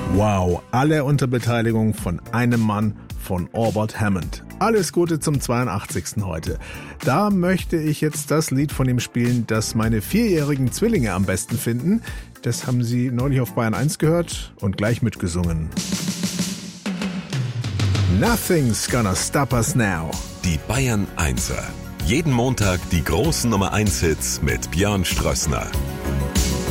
Wow, alle unter Beteiligung von einem Mann, von Albert Hammond. Alles Gute zum 82. heute. Da möchte ich jetzt das Lied von ihm spielen, das meine 4-jährigen Zwillinge am besten finden. Das haben sie neulich auf Bayern 1 gehört und gleich mitgesungen. Nothing's gonna stop us now. Die Bayern 1er. Jeden Montag die großen Nummer 1 Hits mit Björn Strössner.